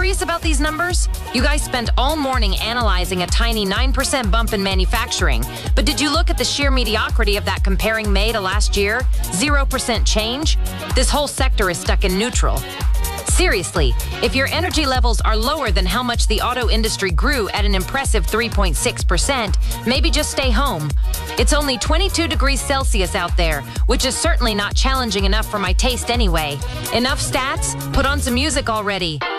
curious about these numbers? You guys spent all morning analyzing a tiny 9% bump in manufacturing. But did you look at the sheer mediocrity of that comparing May to last year? 0% change? This whole sector is stuck in neutral. Seriously, if your energy levels are lower than how much the auto industry grew at an impressive 3.6%, maybe just stay home. It's only 22 degrees Celsius out there, which is certainly not challenging enough for my taste anyway. Enough stats? Put on some music already.